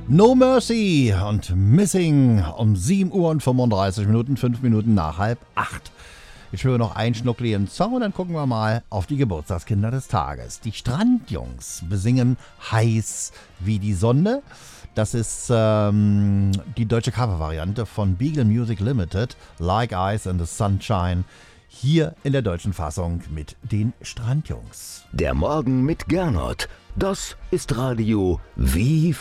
No Mercy und Missing um 7 Uhr und 35 Minuten, 5 Minuten nach 7:30. Ich höre noch einen schnuckligen Song und dann gucken wir mal auf die Geburtstagskinder des Tages. Die Strandjungs besingen Heiß wie die Sonne. Das ist die deutsche Covervariante von Beagle Music Limited, Like Ice and the Sunshine. Hier in der deutschen Fassung mit den Strandjungs. Der Morgen mit Gernot. Das ist Radio wie